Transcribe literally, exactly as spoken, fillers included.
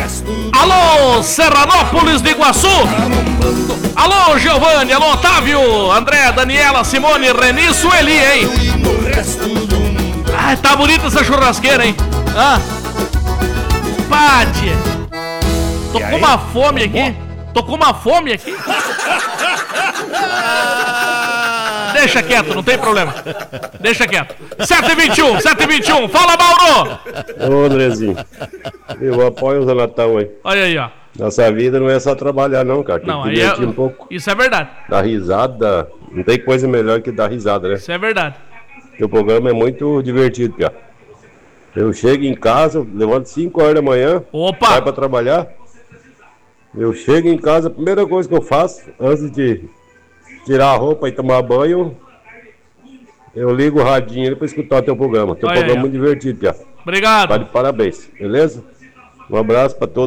Alô, Serranópolis de Iguaçu. Alô, Giovanni, alô, Otávio, André, Daniela, Simone, Reni, Sueli, hein? Ai, tá bonita essa churrasqueira, hein? Ah. Pati. Tô com uma fome aqui. Tô com uma fome aqui. Deixa quieto, não tem problema. Deixa quieto. sete e vinte e um, sete e vinte e um. Fala, Mauro! Ô, Andrezinho, eu apoio o Zanatão aí. Olha aí, ó. Nossa vida não é só trabalhar, não, cara. Tem não, que aí divertir é... um pouco. Isso é verdade. Dar risada. Não tem coisa melhor que dar risada, né? Isso é verdade. Porque o programa é muito divertido, cara. Eu chego em casa, levanto cinco horas da manhã. Opa! Sai pra trabalhar. Eu chego em casa, a primeira coisa que eu faço, antes de tirar a roupa e tomar banho, eu ligo o radinho ali pra escutar o teu programa. Teu Olha programa é aí, muito divertido, cara. Obrigado. Tá de parabéns, beleza? Um abraço pra todos.